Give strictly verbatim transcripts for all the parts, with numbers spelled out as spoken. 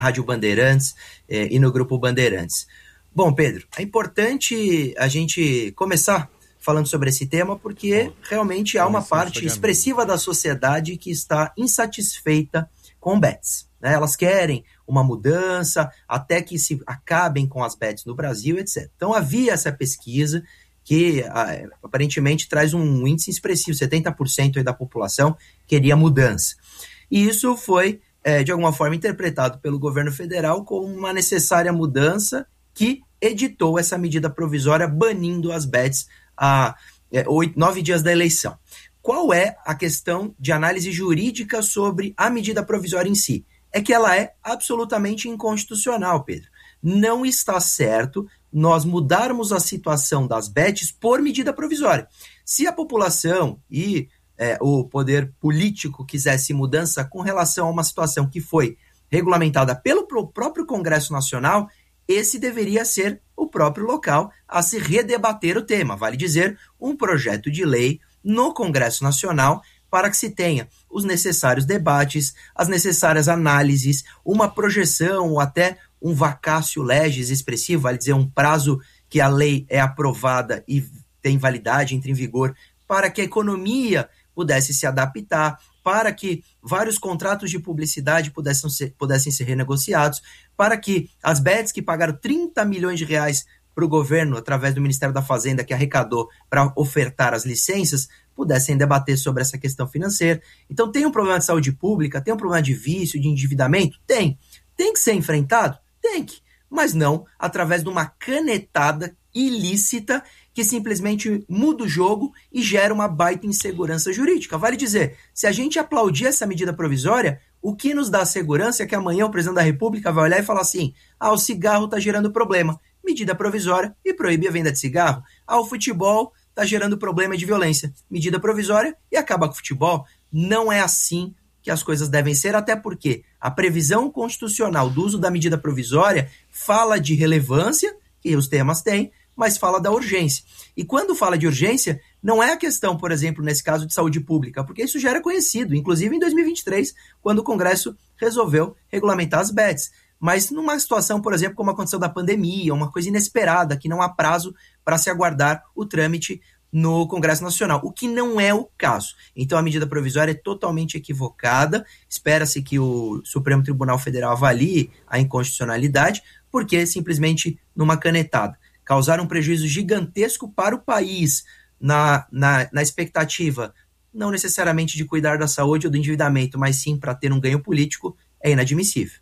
Rádio Bandeirantes eh, e no Grupo Bandeirantes. Bom, Pedro, é importante a gente começar falando sobre esse tema porque Bom, realmente há uma parte expressiva da sociedade que está insatisfeita com bets. Né? Elas querem uma mudança até que se acabem com as bets no Brasil, etcétera. Então havia essa pesquisa que ah, aparentemente traz um índice expressivo, setenta por cento aí da população queria mudança. E isso foi, é, de alguma forma, interpretado pelo governo federal como uma necessária mudança que editou essa medida provisória banindo as bets há é, oito, nove dias da eleição. Qual é a questão de análise jurídica sobre a medida provisória em si? É que ela é absolutamente inconstitucional, Pedro. Não está certo nós mudarmos a situação das bets por medida provisória. Se a população e é, o poder político quisesse mudança com relação a uma situação que foi regulamentada pelo próprio Congresso Nacional, esse deveria ser o próprio local a se redebater o tema. Vale dizer, um projeto de lei no Congresso Nacional para que se tenha os necessários debates, as necessárias análises, uma projeção ou até um vacácio legis expressivo, vale dizer, um prazo que a lei é aprovada e tem validade, entra em vigor, para que a economia pudesse se adaptar, para que vários contratos de publicidade pudessem ser, pudessem ser renegociados, para que as bets que pagaram trinta milhões de reais para o governo, através do Ministério da Fazenda, que arrecadou para ofertar as licenças, pudessem debater sobre essa questão financeira. Então tem um problema de saúde pública, tem um problema de vício, de endividamento? Tem. Tem que ser enfrentado? Tem que. Mas não através de uma canetada ilícita que simplesmente muda o jogo e gera uma baita insegurança jurídica. Vale dizer, se a gente aplaudir essa medida provisória, o que nos dá segurança é que amanhã o presidente da República vai olhar e falar assim: ah, o cigarro está gerando problema. Medida provisória e proíbe a venda de cigarro. Ah, o futebol está gerando problema de violência. Medida provisória e acaba com o futebol. Não é assim que as coisas devem ser, até porque a previsão constitucional do uso da medida provisória fala de relevância, que os temas têm, mas fala da urgência. E quando fala de urgência, não é a questão, por exemplo, nesse caso de saúde pública, porque isso já era conhecido, inclusive em dois mil e vinte e três, quando o Congresso resolveu regulamentar as bets. Mas numa situação, por exemplo, como aconteceu da pandemia, uma coisa inesperada, que não há prazo para se aguardar o trâmite no Congresso Nacional, o que não é o caso. Então a medida provisória é totalmente equivocada, espera-se que o Supremo Tribunal Federal avalie a inconstitucionalidade, porque simplesmente numa canetada causaram um prejuízo gigantesco para o país na, na, na expectativa, não necessariamente de cuidar da saúde ou do endividamento, mas sim para ter um ganho político, é inadmissível.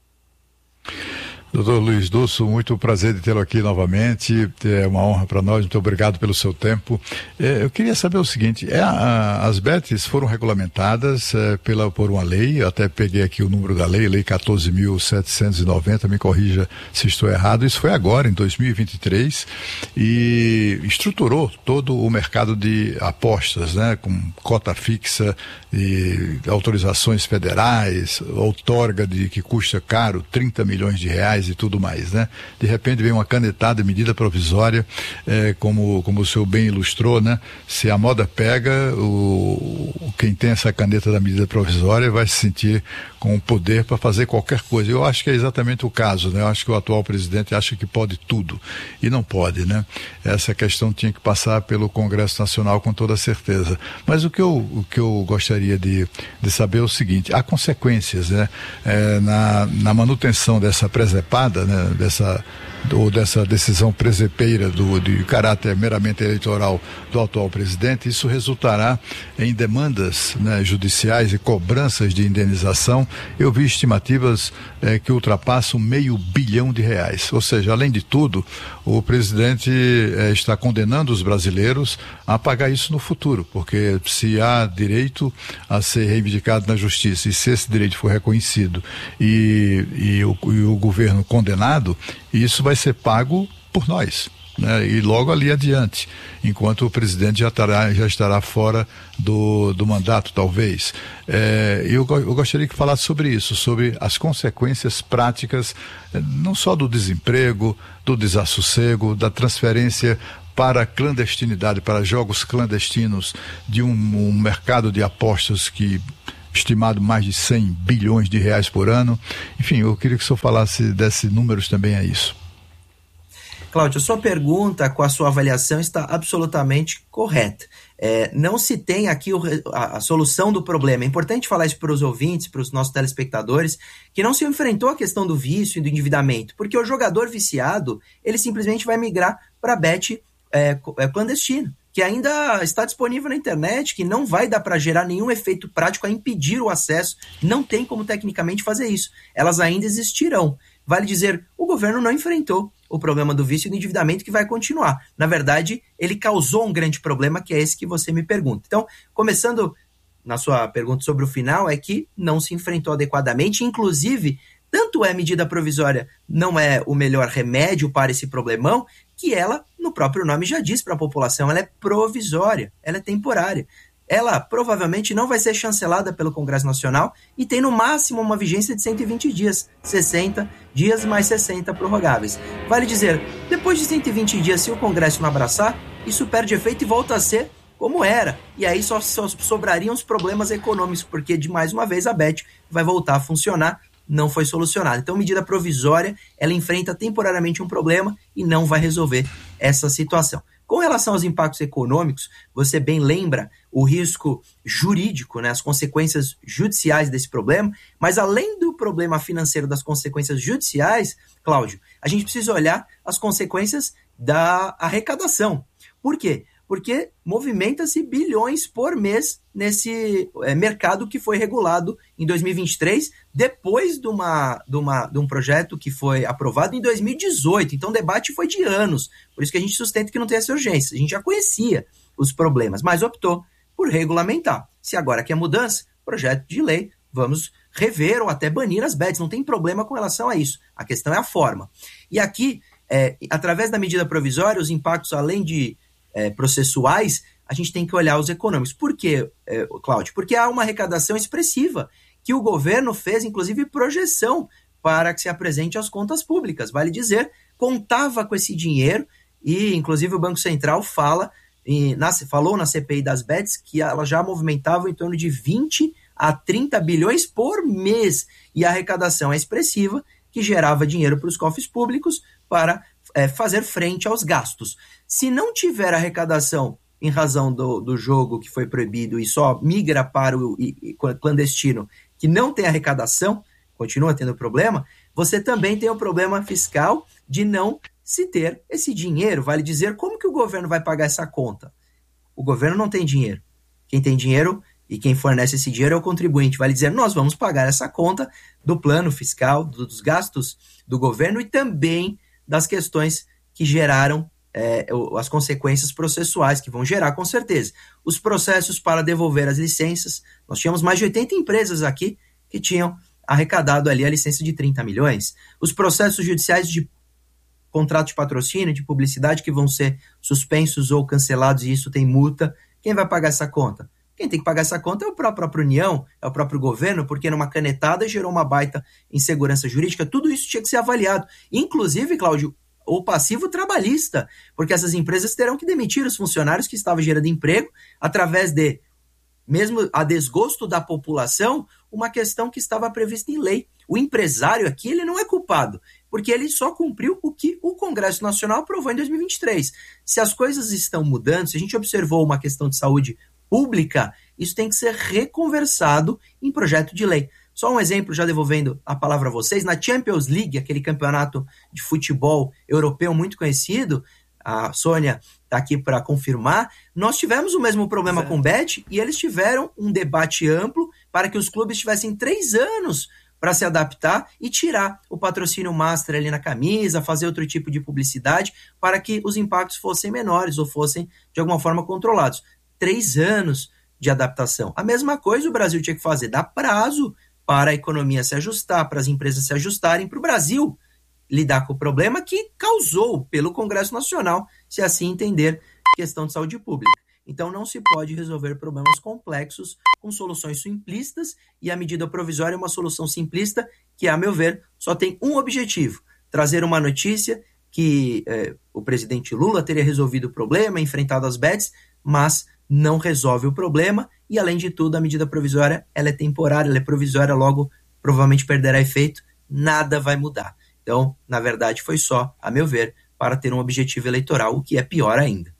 Doutor Luiz Dulso, muito prazer de tê-lo aqui novamente, é uma honra para nós, muito obrigado pelo seu tempo. É, eu queria saber o seguinte, é, a, as bets foram regulamentadas é, pela, por uma lei, eu até peguei aqui o número da lei, lei quatorze mil setecentos e noventa, me corrija se estou errado, isso foi agora, em dois mil e vinte e três, e estruturou todo o mercado de apostas, né, com cota fixa e autorizações federais, outorga de que custa caro, trinta milhões de reais, e tudo mais, né? De repente vem uma canetada, medida provisória, é, como, como o senhor bem ilustrou, né? Se a moda pega, o, quem tem essa caneta da medida provisória vai se sentir com o poder para fazer qualquer coisa. Eu acho que é exatamente o caso, né? Eu acho que o atual presidente acha que pode tudo, e não pode, né? Essa questão tinha que passar pelo Congresso Nacional com toda certeza. Mas o que eu, o que eu gostaria de, de saber é o seguinte, há consequências, né? É, na, na manutenção dessa presepada, né, dessa, ou dessa decisão presepeira do, de caráter meramente eleitoral do atual presidente, isso resultará em demandas, né, judiciais e cobranças de indenização. Eu vi estimativas eh, que ultrapassam meio bilhão de reais. Ou seja, além de tudo, o presidente eh, está condenando os brasileiros a pagar isso no futuro, porque se há direito a ser reivindicado na justiça e se esse direito for reconhecido e, e, o, e o governo condenado, isso vai ser pago por nós, né? E logo ali adiante, enquanto o presidente já estará, já estará fora do, do mandato, talvez. É, eu, eu gostaria que falasse sobre isso, sobre as consequências práticas, não só do desemprego, do desassossego, da transferência para a clandestinidade, para jogos clandestinos de um, um mercado de apostas que estimado mais de cem bilhões de reais por ano. Enfim, eu queria que o senhor falasse desses números também a isso. Cláudio, a sua pergunta com a sua avaliação está absolutamente correta. É, não se tem aqui o, a, a solução do problema. É importante falar isso para os ouvintes, para os nossos telespectadores, que não se enfrentou a questão do vício e do endividamento, porque o jogador viciado, ele simplesmente vai migrar para a bet é, é, clandestino, que ainda está disponível na internet, que não vai dar para gerar nenhum efeito prático a impedir o acesso, não tem como tecnicamente fazer isso. Elas ainda existirão. Vale dizer, o governo não enfrentou o problema do vício e do endividamento, que vai continuar. Na verdade, ele causou um grande problema, que é esse que você me pergunta. Então, começando na sua pergunta sobre o final, é que não se enfrentou adequadamente, inclusive, tanto é medida provisória não é o melhor remédio para esse problemão, que ela, no próprio nome já diz para a população, ela é provisória, ela é temporária. Ela provavelmente não vai ser chancelada pelo Congresso Nacional e tem no máximo uma vigência de cento e vinte dias, sessenta dias mais sessenta prorrogáveis. Vale dizer, depois de cento e vinte dias, se o Congresso não abraçar, isso perde efeito e volta a ser como era. E aí só, só sobrariam os problemas econômicos, porque de mais uma vez a bet vai voltar a funcionar, não foi solucionada. Então, medida provisória, ela enfrenta temporariamente um problema e não vai resolver essa situação. Com relação aos impactos econômicos, você bem lembra o risco jurídico, né, as consequências judiciais desse problema, mas além do problema financeiro das consequências judiciais, Cláudio, a gente precisa olhar as consequências da arrecadação. Por quê? Porque movimenta-se bilhões por mês nesse é, mercado que foi regulado em dois mil e vinte e três, depois de, uma, de, uma, de um projeto que foi aprovado em dois mil e dezoito. Então o debate foi de anos, por isso que a gente sustenta que não tem essa urgência. A gente já conhecia os problemas, mas optou por regulamentar. Se agora quer mudança, projeto de lei, vamos rever ou até banir as bets, não tem problema com relação a isso. A questão é a forma. E aqui, é, através da medida provisória, os impactos, além de É, processuais, a gente tem que olhar os econômicos. Por quê, é, Cláudio? Porque há uma arrecadação expressiva que o governo fez, inclusive, projeção para que se apresente às contas públicas. Vale dizer, contava com esse dinheiro e, inclusive, o Banco Central fala, e, na, falou na C P I das bets que ela já movimentava em torno de vinte a trinta bilhões por mês. E a arrecadação é expressiva, que gerava dinheiro para os cofres públicos para é, fazer frente aos gastos. Se não tiver arrecadação em razão do, do jogo que foi proibido e só migra para o e, e, clandestino que não tem arrecadação, continua tendo problema, você também tem o problema fiscal de não se ter esse dinheiro. Vale dizer, como que o governo vai pagar essa conta? O governo não tem dinheiro. Quem tem dinheiro e quem fornece esse dinheiro é o contribuinte. Vale dizer, nós vamos pagar essa conta do plano fiscal, do, dos gastos do governo e também das questões que geraram É, as consequências processuais que vão gerar, com certeza. Os processos para devolver as licenças, nós tínhamos mais de oitenta empresas aqui que tinham arrecadado ali a licença de trinta milhões. Os processos judiciais de contrato de patrocínio, de publicidade, que vão ser suspensos ou cancelados, e isso tem multa. Quem vai pagar essa conta? Quem tem que pagar essa conta é a própria União, é o próprio governo, porque numa canetada gerou uma baita insegurança jurídica. Tudo isso tinha que ser avaliado. Inclusive, Cláudio, o passivo trabalhista, porque essas empresas terão que demitir os funcionários que estavam gerando emprego através de, mesmo a desgosto da população, uma questão que estava prevista em lei. O empresário aqui, ele não é culpado, porque ele só cumpriu o que o Congresso Nacional aprovou em dois mil e vinte e três. Se as coisas estão mudando, se a gente observou uma questão de saúde pública, isso tem que ser reconversado em projeto de lei. Só um exemplo, já devolvendo a palavra a vocês, na Champions League, aquele campeonato de futebol europeu muito conhecido, a Sônia está aqui para confirmar, nós tivemos o mesmo problema Exato. Com o Bet e eles tiveram um debate amplo para que os clubes tivessem três anos para se adaptar e tirar o patrocínio master ali na camisa, fazer outro tipo de publicidade para que os impactos fossem menores ou fossem de alguma forma controlados. Três anos de adaptação. A mesma coisa o Brasil tinha que fazer, dar prazo para a economia se ajustar, para as empresas se ajustarem, para o Brasil lidar com o problema que causou pelo Congresso Nacional, se assim entender, questão de saúde pública. Então não se pode resolver problemas complexos com soluções simplistas, e a medida provisória é uma solução simplista que, a meu ver, só tem um objetivo: trazer uma notícia que eh, o presidente Lula teria resolvido o problema, enfrentado as bets, mas não resolve o problema e, além de tudo, a medida provisória ela é temporária, ela é provisória, logo provavelmente perderá efeito, nada vai mudar. Então, na verdade, foi só, a meu ver, para ter um objetivo eleitoral, o que é pior ainda.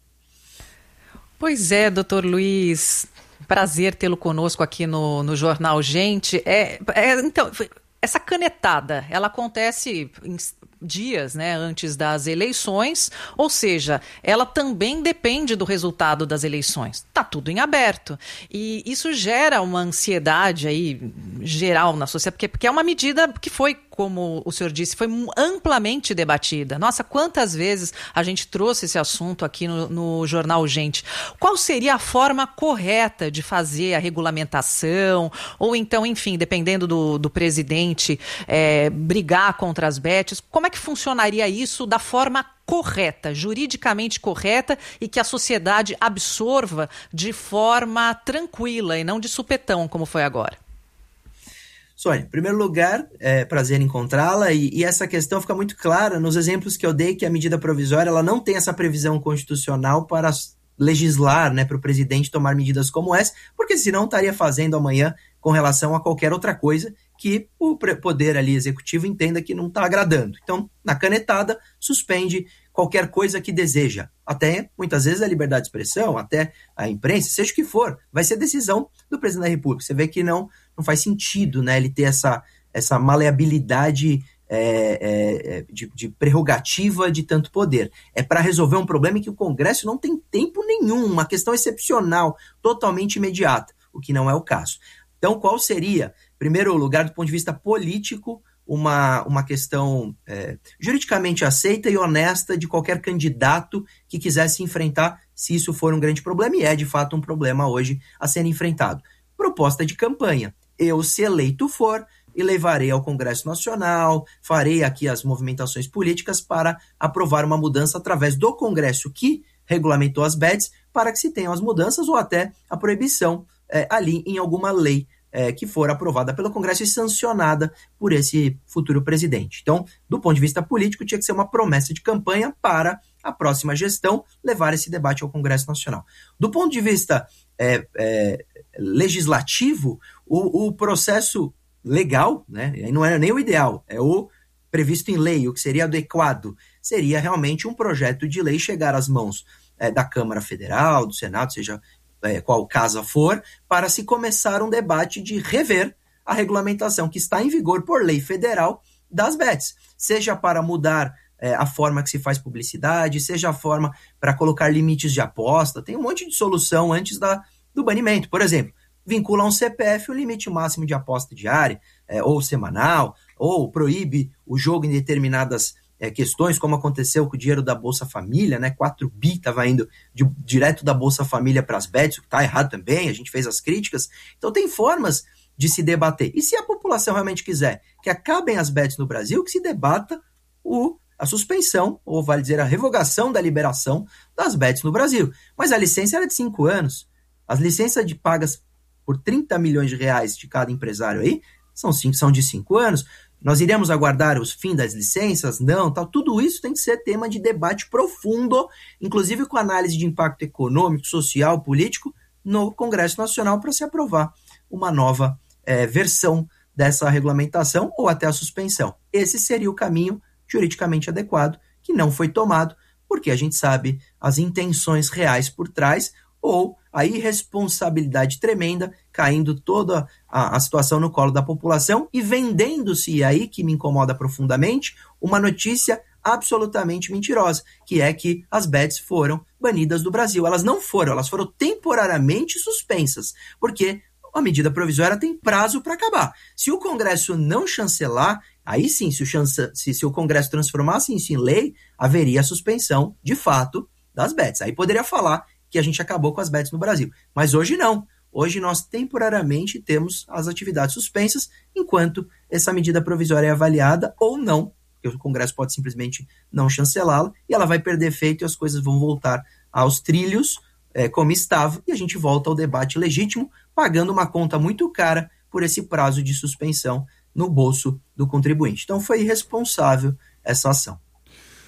Pois é, doutor Luiz, prazer tê-lo conosco aqui no, no Jornal Gente. É, é, então, essa canetada, ela acontece em dias, né, antes das eleições, ou seja, ela também depende do resultado das eleições. Está tudo em aberto. E isso gera uma ansiedade aí geral na sociedade, porque, porque é uma medida que foi, como o senhor disse, foi amplamente debatida. Nossa, quantas vezes a gente trouxe esse assunto aqui no, no Jornal Gente. Qual seria a forma correta de fazer a regulamentação? Ou então, enfim, dependendo do, do presidente, é, brigar contra as bets? Como é que funcionaria isso da forma correta, juridicamente correta, e que a sociedade absorva de forma tranquila e não de supetão, como foi agora? Sônia, em primeiro lugar, é prazer encontrá-la, e, e essa questão fica muito clara nos exemplos que eu dei, que a medida provisória ela não tem essa previsão constitucional para legislar, né, para o presidente tomar medidas como essa, porque senão estaria fazendo amanhã com relação a qualquer outra coisa que o poder ali executivo entenda que não está agradando. Então, na canetada, suspende qualquer coisa que deseja. Até, muitas vezes, a liberdade de expressão, até a imprensa, seja o que for, vai ser decisão do presidente da República. Você vê que não, não faz sentido, né, ele ter essa, essa maleabilidade é, é, de, de prerrogativa de tanto poder. É para resolver um problema em que o Congresso não tem tempo nenhum, uma questão excepcional, totalmente imediata, o que não é o caso. Então, qual seria, em primeiro lugar, do ponto de vista político, uma, uma questão é, juridicamente aceita e honesta de qualquer candidato que quisesse enfrentar, se isso for um grande problema, e é de fato um problema hoje a ser enfrentado. Proposta de campanha. Eu, se eleito for, e levarei ao Congresso Nacional, farei aqui as movimentações políticas para aprovar uma mudança através do Congresso que regulamentou as bets, para que se tenham as mudanças ou até a proibição é, ali em alguma lei É, que for aprovada pelo Congresso e sancionada por esse futuro presidente. Então, do ponto de vista político, tinha que ser uma promessa de campanha para a próxima gestão levar esse debate ao Congresso Nacional. Do ponto de vista é, é, legislativo, o, o processo legal, né, não é nem o ideal, é o previsto em lei, o que seria adequado, seria realmente um projeto de lei chegar às mãos é, da Câmara Federal, do Senado, seja É, qual casa for, para se começar um debate de rever a regulamentação que está em vigor por lei federal das bets, seja para mudar é, a forma que se faz publicidade, seja a forma para colocar limites de aposta, tem um monte de solução antes da, do banimento. Por exemplo, vincula a um C P F o limite máximo de aposta diária, é, ou semanal, ou proíbe o jogo em determinadas É, questões, como aconteceu com o dinheiro da Bolsa Família, né? quatro bi estava indo de, direto da Bolsa Família para as bets, o que está errado também, a gente fez as críticas. Então tem formas de se debater. E se a população realmente quiser que acabem as bets no Brasil, que se debata o, a suspensão, ou vale dizer a revogação da liberação das bets no Brasil. Mas a licença era de cinco anos. As licenças de pagas por trinta milhões de reais de cada empresário aí são, cinco, são de cinco anos. Nós iremos aguardar os fim das licenças? Não, tal. Tudo isso tem que ser tema de debate profundo, inclusive com análise de impacto econômico, social, político, no Congresso Nacional para se aprovar uma nova é, versão dessa regulamentação ou até a suspensão. Esse seria o caminho juridicamente adequado, que não foi tomado, porque a gente sabe as intenções reais por trás, ou a irresponsabilidade tremenda, caindo toda a, a situação no colo da população e vendendo-se, e aí que me incomoda profundamente, uma notícia absolutamente mentirosa, que é que as bets foram banidas do Brasil. Elas não foram, elas foram temporariamente suspensas, porque a medida provisória tem prazo para acabar. Se o Congresso não chancelar, aí sim, se o, chance, se, se o Congresso transformasse isso em lei, haveria a suspensão, de fato, das bets. Aí poderia falar que a gente acabou com as bets no Brasil. Mas hoje não. Hoje nós temporariamente temos as atividades suspensas, enquanto essa medida provisória é avaliada ou não, porque o Congresso pode simplesmente não chancelá-la, e ela vai perder efeito e as coisas vão voltar aos trilhos, é, como estava, e a gente volta ao debate legítimo, pagando uma conta muito cara por esse prazo de suspensão no bolso do contribuinte. Então foi irresponsável essa ação.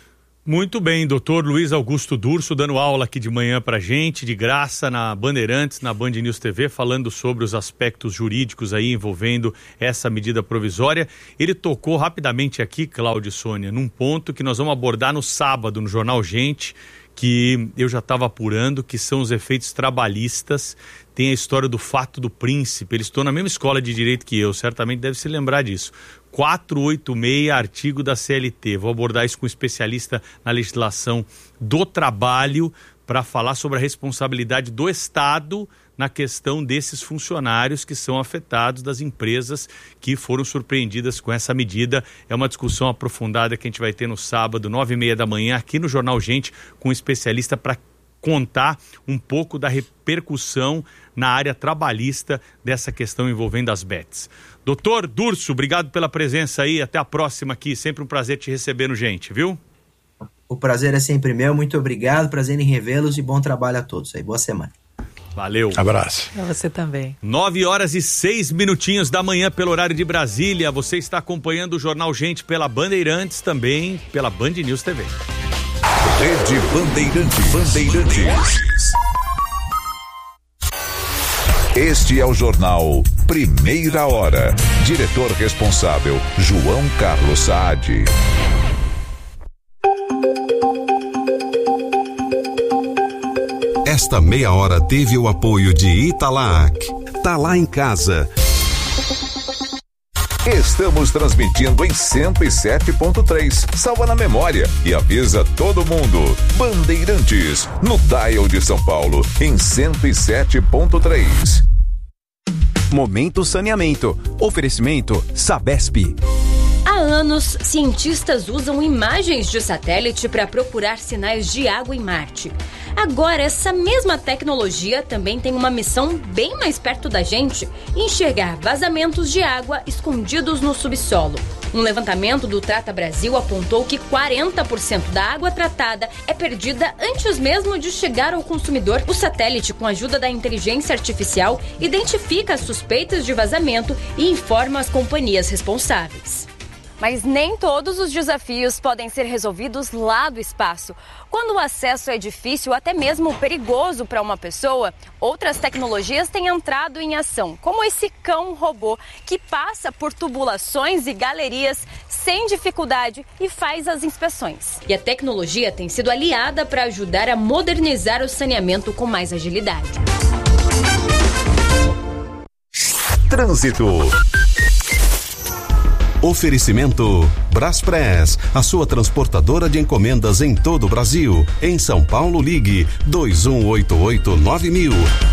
Muito bem, doutor Luiz Augusto Durso dando aula aqui de manhã pra gente, de graça, na Bandeirantes, na Band News T V, falando sobre os aspectos jurídicos aí envolvendo essa medida provisória. Ele tocou rapidamente aqui, Cláudio e Sônia, num ponto que nós vamos abordar no sábado, no Jornal Gente, que eu já estava apurando, que são os efeitos trabalhistas. Tem a história do fato do príncipe, eles estão na mesma escola de direito que eu, certamente deve se lembrar disso. quatrocentos e oitenta e seis, artigo da C L T. Vou abordar isso com um especialista na legislação do trabalho para falar sobre a responsabilidade do Estado na questão desses funcionários que são afetados, das empresas que foram surpreendidas com essa medida. É uma discussão aprofundada que a gente vai ter no sábado, nove e meia da manhã, aqui no Jornal Gente, com um especialista para contar um pouco da repercussão na área trabalhista dessa questão envolvendo as bets. Doutor Durso, obrigado pela presença aí, até a próxima aqui, sempre um prazer te receber no Gente, viu? O prazer é sempre meu, muito obrigado, prazer em revê-los e bom trabalho a todos aí, boa semana. Valeu. Abraço. Pra você também. Nove horas e seis minutinhos da manhã pelo horário de Brasília, você está acompanhando o Jornal Gente pela Bandeirantes, também pela Band News T V. Rede Bandeirantes. Bandeirantes. Este é o jornal Primeira Hora. Diretor responsável, João Carlos Saad. Esta meia hora teve o apoio de Italac. Tá lá em casa. Estamos transmitindo em cento e sete ponto três. Salva na memória e avisa todo mundo. Bandeirantes, no dial de São Paulo, em cento e sete ponto três. Momento Saneamento. Oferecimento Sabesp. Há anos, cientistas usam imagens de satélite para procurar sinais de água em Marte. Agora, essa mesma tecnologia também tem uma missão bem mais perto da gente: enxergar vazamentos de água escondidos no subsolo. Um levantamento do Trata Brasil apontou que quarenta por cento da água tratada é perdida antes mesmo de chegar ao consumidor. O satélite, com a ajuda da inteligência artificial, identifica as suspeitas de vazamento e informa as companhias responsáveis. Mas nem todos os desafios podem ser resolvidos lá do espaço. Quando o acesso é difícil, até mesmo perigoso para uma pessoa, outras tecnologias têm entrado em ação, como esse cão-robô que passa por tubulações e galerias sem dificuldade e faz as inspeções. E a tecnologia tem sido aliada para ajudar a modernizar o saneamento com mais agilidade. Trânsito. Oferecimento Braspress, a sua transportadora de encomendas em todo o Brasil. Em São Paulo, ligue dois um oito oito nove mil.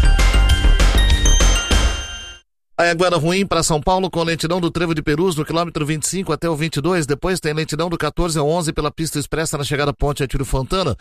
Aí agora ruim para São Paulo com lentidão do Trevo de Perus no quilômetro vinte e cinco até o vinte e dois. Depois tem lentidão do quatorze ao onze pela pista expressa na chegada à Ponte Atílio Fontana.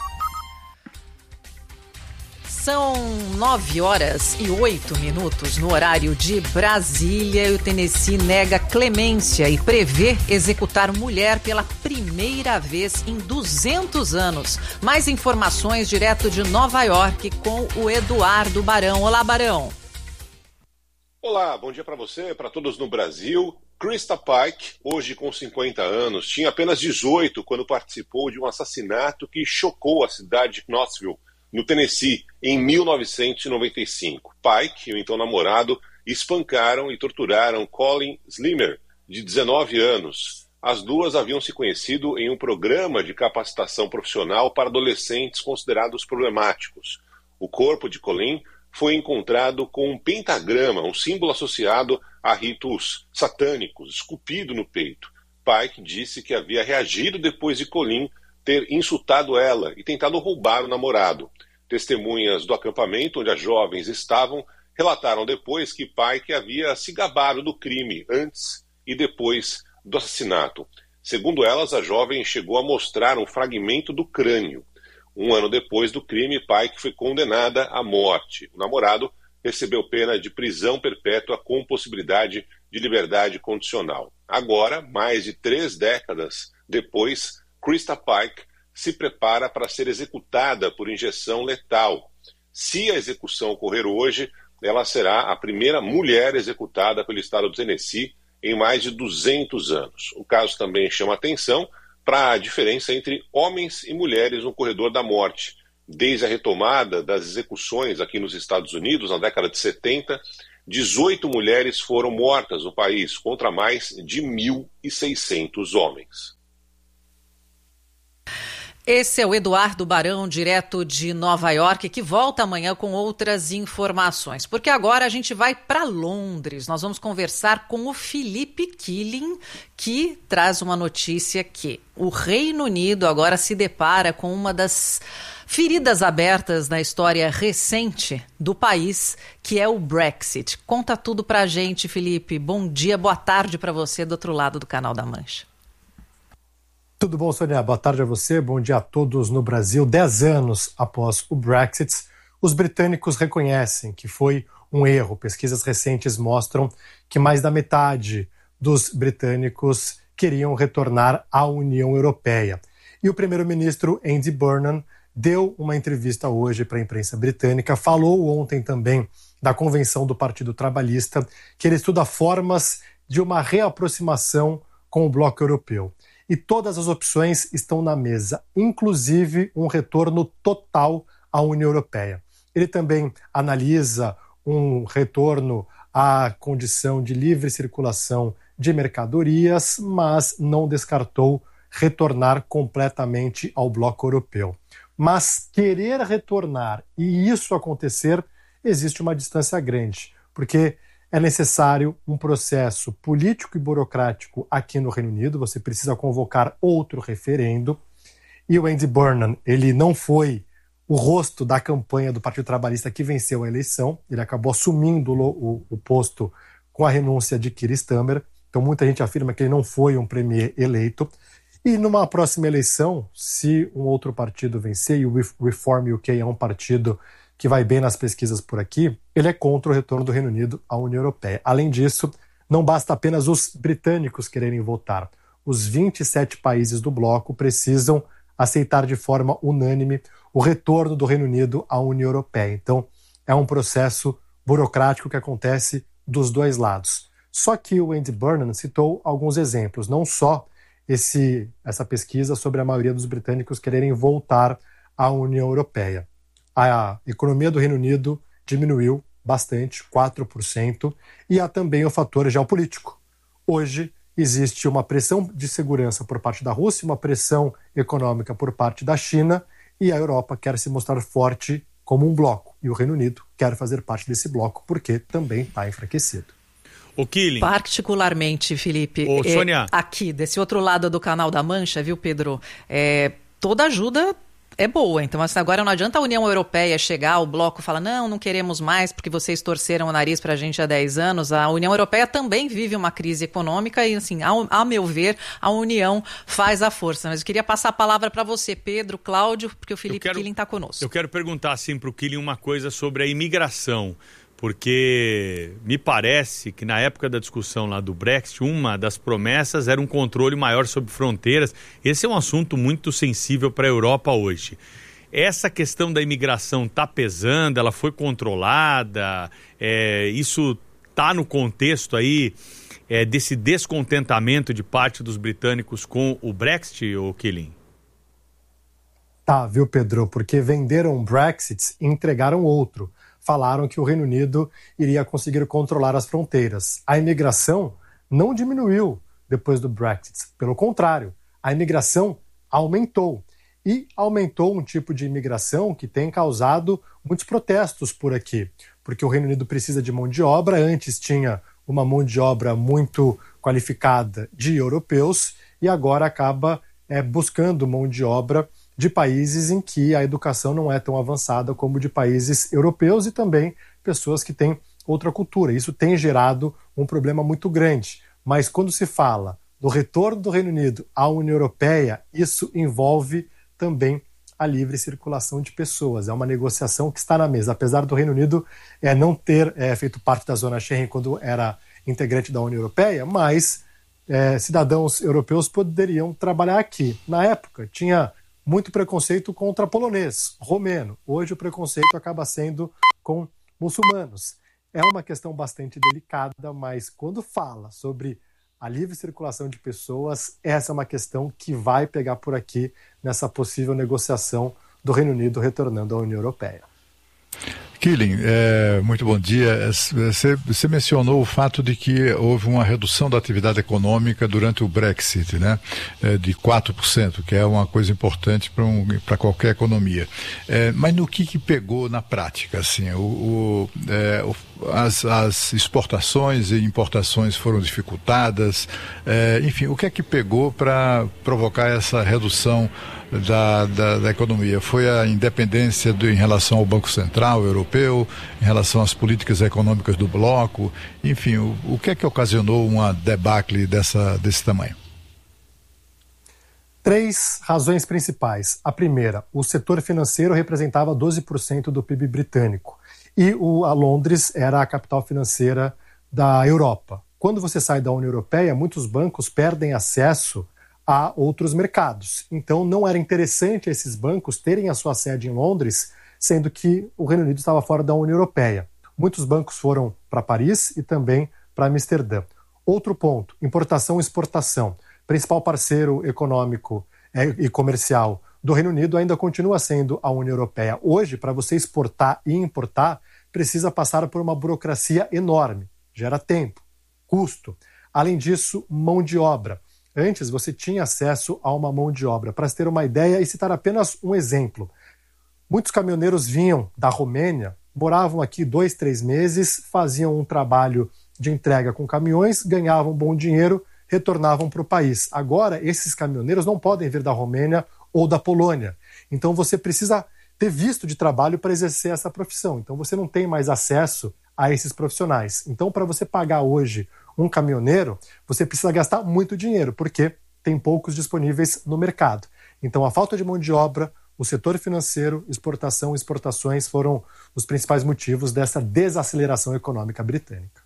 São nove horas e oito minutos no horário de Brasília. O Tennessee nega clemência e prevê executar mulher pela primeira vez em duzentos anos. Mais informações direto de Nova York com o Eduardo Barão. Olá, Barão. Olá, bom dia para você, para todos no Brasil. Krista Pike, hoje com cinquenta anos, tinha apenas dezoito quando participou de um assassinato que chocou a cidade de Knoxville, no Tennessee, em mil novecentos e noventa e cinco. Pike e o então namorado espancaram e torturaram Colin Slimer, de dezenove anos. As duas haviam se conhecido em um programa de capacitação profissional para adolescentes considerados problemáticos. O corpo de Colin foi encontrado com um pentagrama, um símbolo associado a ritos satânicos, esculpido no peito. Pike disse que havia reagido depois de Colin ter insultado ela e tentado roubar o namorado. Testemunhas do acampamento onde as jovens estavam relataram depois que Pike havia se gabado do crime antes e depois do assassinato. Segundo elas, a jovem chegou a mostrar um fragmento do crânio. Um ano depois do crime, Pike foi condenada à morte. O namorado recebeu pena de prisão perpétua com possibilidade de liberdade condicional. Agora, mais de três décadas depois, Krista Pike se prepara para ser executada por injeção letal. Se a execução ocorrer hoje, ela será a primeira mulher executada pelo estado do Tennessee em mais de duzentos anos. O caso também chama atenção para a diferença entre homens e mulheres no corredor da morte. Desde a retomada das execuções aqui nos Estados Unidos, na década de setenta, dezoito mulheres foram mortas no país, contra mais de mil e seiscentos homens. Esse é o Eduardo Barão, direto de Nova York, que volta amanhã com outras informações. Porque agora a gente vai para Londres. Nós vamos conversar com o Felipe Killing, que traz uma notícia que o Reino Unido agora se depara com uma das feridas abertas na história recente do país, que é o Brexit. Conta tudo para a gente, Felipe. Bom dia, boa tarde para você do outro lado do Canal da Mancha. Tudo bom, Sônia? Boa tarde a você, bom dia a todos no Brasil. Dez anos após o Brexit, os britânicos reconhecem que foi um erro. Pesquisas recentes mostram que mais da metade dos britânicos queriam retornar à União Europeia. E o primeiro-ministro Andy Burnham deu uma entrevista hoje para a imprensa britânica, falou ontem também da convenção do Partido Trabalhista, que ele estuda formas de uma reaproximação com o bloco europeu. E todas as opções estão na mesa, inclusive um retorno total à União Europeia. Ele também analisa um retorno à condição de livre circulação de mercadorias, mas não descartou retornar completamente ao bloco europeu. Mas querer retornar e isso acontecer, existe uma distância grande, porque é necessário um processo político e burocrático aqui no Reino Unido. Você precisa convocar outro referendo. E o Andy Burnham, ele não foi o rosto da campanha do Partido Trabalhista que venceu a eleição. Ele acabou assumindo o, o posto com a renúncia de Keir Starmer. Então muita gente afirma que ele não foi um premier eleito. E numa próxima eleição, se um outro partido vencer, e o Reform U K é um partido que vai bem nas pesquisas por aqui, ele é contra o retorno do Reino Unido à União Europeia. Além disso, não basta apenas os britânicos quererem votar. Os vinte e sete países do bloco precisam aceitar de forma unânime o retorno do Reino Unido à União Europeia. Então, é um processo burocrático que acontece dos dois lados. Só que o Andy Burnham citou alguns exemplos, não só esse, essa pesquisa sobre a maioria dos britânicos quererem voltar à União Europeia. A economia do Reino Unido diminuiu bastante, quatro por cento, e há também o fator geopolítico. Hoje existe uma pressão de segurança por parte da Rússia, uma pressão econômica por parte da China, e a Europa quer se mostrar forte como um bloco, e o Reino Unido quer fazer parte desse bloco porque também está enfraquecido. O Killing. Particularmente, Felipe, Ô, é, Sônia. aqui, desse outro lado do Canal da Mancha, viu, Pedro? É, toda ajuda é boa, então assim, agora não adianta a União Europeia chegar, o bloco fala, não, não queremos mais porque vocês torceram o nariz pra gente há dez anos. A União Europeia também vive uma crise econômica e, assim, ao, a meu ver, a União faz a força. Mas eu queria passar a palavra para você, Pedro, Cláudio, porque o Felipe Killing está conosco. Eu quero perguntar, assim, pro Killing uma coisa sobre a imigração, porque me parece que na época da discussão lá do Brexit, uma das promessas era um controle maior sobre fronteiras. Esse é um assunto muito sensível para a Europa hoje. Essa questão da imigração está pesando, ela foi controlada, é, isso está no contexto aí é, desse descontentamento de parte dos britânicos com o Brexit, ou Killing? Tá, viu, Pedro? Porque venderam um Brexit e entregaram outro. Falaram que o Reino Unido iria conseguir controlar as fronteiras. A imigração não diminuiu depois do Brexit. Pelo contrário, a imigração aumentou. E aumentou um tipo de imigração que tem causado muitos protestos por aqui. Porque o Reino Unido precisa de mão de obra. Antes tinha uma mão de obra muito qualificada de europeus e agora acaba é, buscando mão de obra de países em que a educação não é tão avançada como de países europeus e também pessoas que têm outra cultura. Isso tem gerado um problema muito grande. Mas quando se fala do retorno do Reino Unido à União Europeia, isso envolve também a livre circulação de pessoas. É uma negociação que está na mesa. Apesar do Reino Unido é, não ter é, feito parte da zona Schengen quando era integrante da União Europeia, mas é, cidadãos europeus poderiam trabalhar aqui. Na época, tinha muito preconceito contra polonês, romeno. Hoje o preconceito acaba sendo com muçulmanos. É uma questão bastante delicada, mas quando fala sobre a livre circulação de pessoas, essa é uma questão que vai pegar por aqui nessa possível negociação do Reino Unido retornando à União Europeia. Killing, é, muito bom dia. Você, você mencionou o fato de que houve uma redução da atividade econômica durante o Brexit, né? É, de quatro por cento, que é uma coisa importante para um, para qualquer economia. É, mas no que, que pegou na prática? Assim, o, o, é, o, as, as exportações e importações foram dificultadas? É, enfim, o que é que pegou para provocar essa redução Da, da, da economia? Foi a independência do, em relação ao Banco Central Europeu, em relação às políticas econômicas do bloco, enfim, o, o que é que ocasionou uma debacle dessa, desse tamanho? Três razões principais. A primeira, o setor financeiro representava doze por cento do P I B britânico e o, a Londres era a capital financeira da Europa. Quando você sai da União Europeia, muitos bancos perdem acesso a outros mercados. Então não era interessante esses bancos terem a sua sede em Londres, sendo que o Reino Unido estava fora da União Europeia. Muitos bancos foram para Paris e também para Amsterdã. Outro ponto, importação e exportação. Principal parceiro econômico e comercial do Reino Unido ainda continua sendo a União Europeia. Hoje, para você exportar e importar, precisa passar por uma burocracia enorme. Gera tempo, custo. Além disso, mão de obra. Antes, você tinha acesso a uma mão de obra. Para se ter uma ideia e citar apenas um exemplo, muitos caminhoneiros vinham da Romênia, moravam aqui dois, três meses, faziam um trabalho de entrega com caminhões, ganhavam bom dinheiro, retornavam para o país. Agora, esses caminhoneiros não podem vir da Romênia ou da Polônia. Então, você precisa ter visto de trabalho para exercer essa profissão. Então, você não tem mais acesso a esses profissionais. Então, para você pagar hoje um caminhoneiro, você precisa gastar muito dinheiro, porque tem poucos disponíveis no mercado. Então, a falta de mão de obra, o setor financeiro, exportação e exportações foram os principais motivos dessa desaceleração econômica britânica.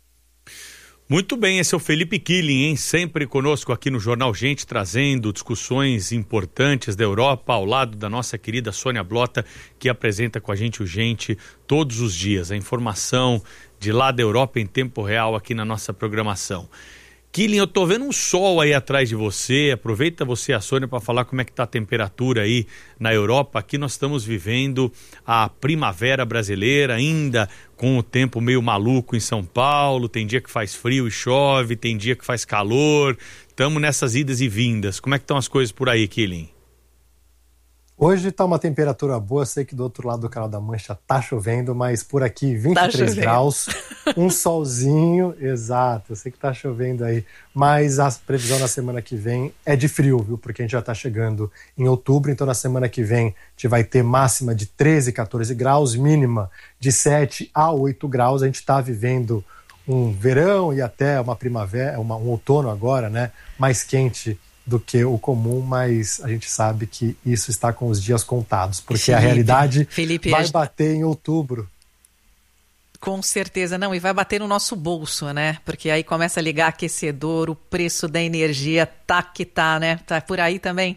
Muito bem, esse é o Felipe Killing, hein? Sempre conosco aqui no Jornal Gente, trazendo discussões importantes da Europa, ao lado da nossa querida Sônia Blota, que apresenta com a gente o Gente todos os dias, a informação de lá da Europa em tempo real aqui na nossa programação. Killing, eu tô vendo um sol aí atrás de você, aproveita você e a Sônia para falar como é que tá a temperatura aí na Europa. Aqui nós estamos vivendo a primavera brasileira, ainda com o tempo meio maluco em São Paulo, tem dia que faz frio e chove, tem dia que faz calor, estamos nessas idas e vindas. Como é que estão as coisas por aí, Killing? Hoje está uma temperatura boa, sei que do outro lado do Canal da Mancha tá chovendo, mas por aqui vinte e três graus, um solzinho, exato, eu sei que tá chovendo aí, mas a previsão na semana que vem é de frio, viu, porque a gente já tá chegando em outubro, então na semana que vem a gente vai ter máxima de treze, quatorze graus, mínima de sete a oito graus, a gente tá vivendo um verão e até uma primavera, uma, um outono agora, né, mais quente do que o comum, mas a gente sabe que isso está com os dias contados, porque Felipe, a realidade Felipe, vai bater em outubro. Com certeza, não, e vai bater no nosso bolso, né? Porque aí começa a ligar aquecedor, o preço da energia tá que tá, né? Tá por aí também?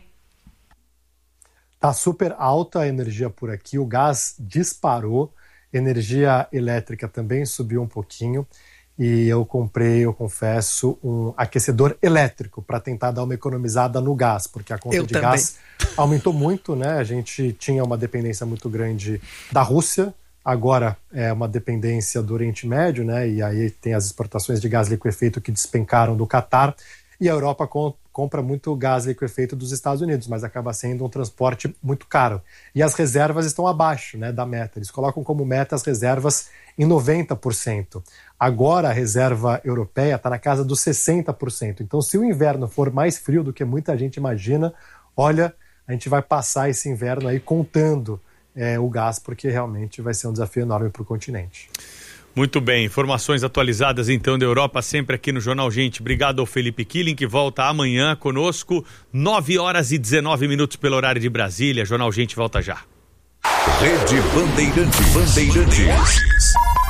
Tá super alta a energia por aqui, o gás disparou, energia elétrica também subiu um pouquinho, e eu comprei, eu confesso, um aquecedor elétrico para tentar dar uma economizada no gás, porque a conta eu de também. Gás aumentou muito, né? A gente tinha uma dependência muito grande da Rússia, agora é uma dependência do Oriente Médio, né? E aí tem as exportações de gás liquefeito que despencaram do Catar, e a Europa com, compra muito gás liquefeito dos Estados Unidos, mas acaba sendo um transporte muito caro. E as reservas estão abaixo, né, da meta. Eles colocam como meta as reservas em noventa por cento. Agora a reserva europeia está na casa dos sessenta por cento. Então, se o inverno for mais frio do que muita gente imagina, olha, a gente vai passar esse inverno aí contando é, o gás, porque realmente vai ser um desafio enorme para o continente. Muito bem, informações atualizadas então da Europa, sempre aqui no Jornal Gente. Obrigado ao Felipe Killing, que volta amanhã conosco, nove horas e dezenove minutos pelo horário de Brasília. Jornal Gente volta já. Rede Bandeirantes. Bandeirantes.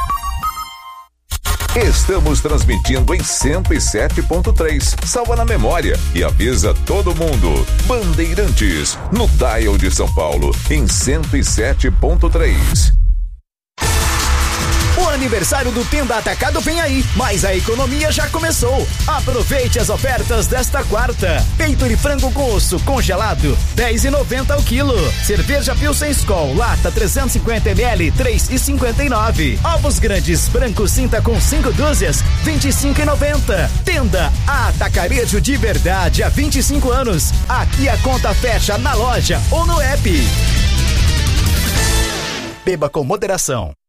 Estamos transmitindo em cento e sete ponto três. Salva na memória e avisa todo mundo. Bandeirantes, no dial de São Paulo, em cento e sete ponto três. aniversário do Tenda Atacado vem aí, mas a economia já começou. Aproveite as ofertas desta quarta. Peito de frango com osso congelado, dez reais e noventa centavos o quilo. Cerveja Pilsen Skol, lata trezentos e cinquenta mililitros, três reais e cinquenta e nove centavos. Ovos grandes, branco cinta com cinco dúzias, vinte e cinco reais e noventa centavos. Tenda Atacarejo de verdade há vinte e cinco anos. Aqui a conta fecha na loja ou no app. Beba com moderação.